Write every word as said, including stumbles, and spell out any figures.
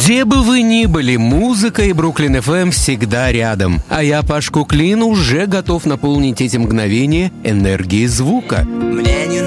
Где бы вы ни были, музыка и Бруклин эф эм всегда рядом. А я, Паш Куклин, уже готов наполнить эти мгновения энергией звука. Мне не